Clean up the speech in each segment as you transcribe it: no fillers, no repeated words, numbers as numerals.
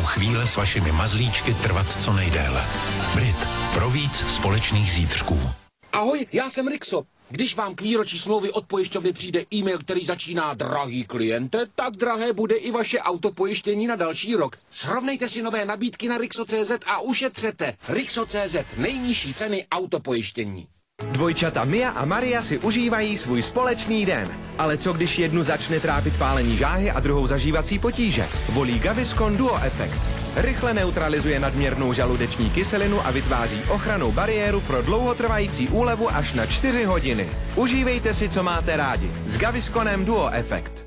chvíle s vašimi mazlíčky trvat co nejdéle. Brit. Pro víc společných zítřků. Ahoj, já jsem Rixo. Když vám k výročí smlouvy od pojišťovny přijde e-mail, který začíná drahý kliente, tak drahé bude i vaše autopojištění na další rok. Srovnejte si nové nabídky na Rixo.cz a ušetřete. Rixo.cz, nejnižší ceny autopojištění. Dvojčata Mia a Maria si užívají svůj společný den. Ale co když jednu začne trápit pálení žáhy a druhou zažívací potíže? Volí Gaviscon Duo Effect. Rychle neutralizuje nadměrnou žaludeční kyselinu a vytváří ochrannou bariéru pro dlouhotrvající úlevu až na 4 hodiny. Užívejte si, co máte rádi. S Gavisconem Duo Effect.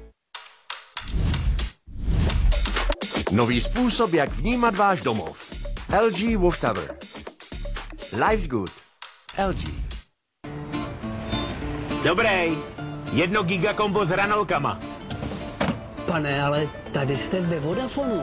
Nový způsob, jak vnímat váš domov. LG Watchtower. Life's good. LG. Dobrý. 1 gigakombo s hranolkama. Pane, ale tady jste ve Vodafonu.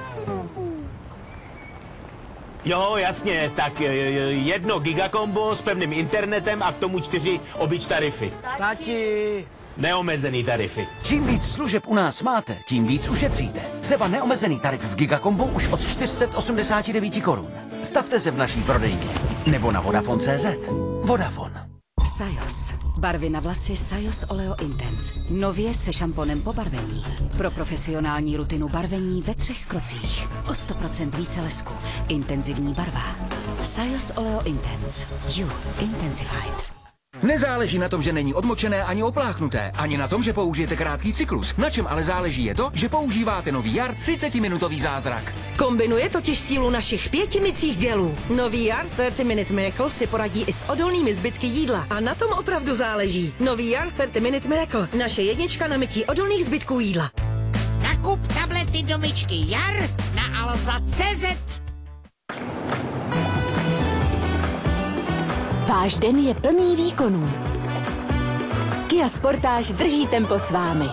Jo, jasně, tak 1 gigakombo s pevným internetem a k tomu 4 obyč tarify. Tati. Neomezený tarify. Čím víc služeb u nás máte, tím víc ušetříte. Třeba neomezený tarif v Gigakombu už od 489 korun. Stavte se v naší prodejně. Nebo na Vodafone.cz. Vodafone. Sajos. Barvy na vlasy Sajos Oleo Intense. Nově se šamponem po barvení. Pro profesionální rutinu barvení ve 3 krocích. O 100% více lesku. Intenzivní barva. Sajos Oleo Intense. You Intensified. Nezáleží na tom, že není odmočené ani opláchnuté, ani na tom, že použijete krátký cyklus. Na čem ale záleží je to, že používáte nový Jar 30-minutový zázrak. Kombinuje totiž sílu našich 5 mycích gelů. Nový Jar 30 Minute Miracle si poradí i s odolnými zbytky jídla. A na tom opravdu záleží. Nový Jar 30 Minute Miracle. Naše jednička na mytí odolných zbytků jídla. Nakup tablety do myčky Jar na Alza.cz. Váš den je plný výkonů. Kia Sportage drží tempo s vámi.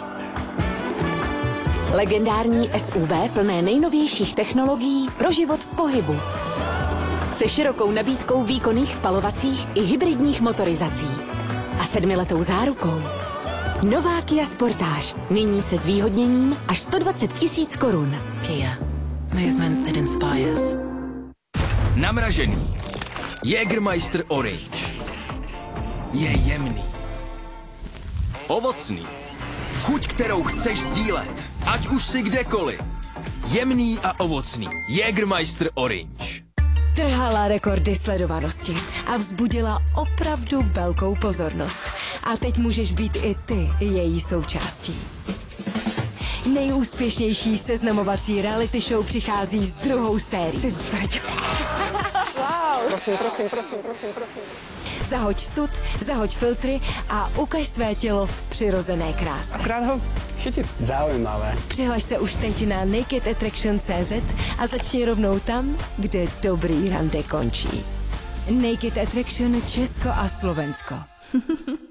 Legendární SUV plné nejnovějších technologií pro život v pohybu. Se širokou nabídkou výkonných spalovacích i hybridních motorizací. A 7letou zárukou. Nová Kia Sportage. Nyní se zvýhodněním až 120 000 korun. Kia. Movement that inspires. Namražený. Jägermeister Orange. Je jemný. Ovocný. Chuť, kterou chceš sdílet. Ať už si kdekoliv. Jemný a ovocný. Jägermeister Orange. Trhala rekordy sledovanosti a vzbudila opravdu velkou pozornost. A teď můžeš být i ty její součástí. Nejúspěšnější seznamovací reality show přichází s 2. sérií. Wow. Prosím. Zahoď stud, zahoď filtry a ukaž své tělo v přirozené kráse. Akorát ho chytit. Zaujímavé. Přihlaš se už teď na nakedattraction.cz a začni rovnou tam, kde dobrý rande končí. Naked Attraction Česko a Slovensko.